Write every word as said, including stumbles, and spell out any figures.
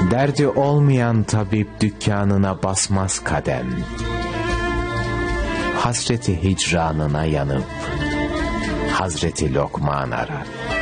Derdi olmayan tabip dükkanına basmaz kadem. Hasreti hicranına yanıp Hazreti Lokman arar.